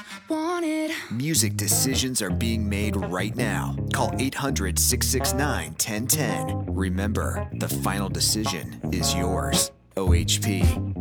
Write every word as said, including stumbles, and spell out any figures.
Want it. Music decisions are being made right now. Call eight hundred, six six nine, one zero one zero. Remember, the final decision is yours. O H P.